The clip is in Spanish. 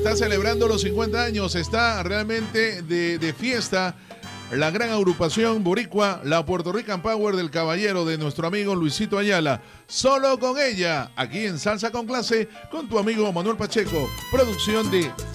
está celebrando los 50 años, está realmente de fiesta la gran agrupación boricua, la Puerto Rican Power del caballero de nuestro amigo Luisito Ayala. Solo con ella, aquí en Salsa con Clase, con tu amigo Manuel Pacheco, producción de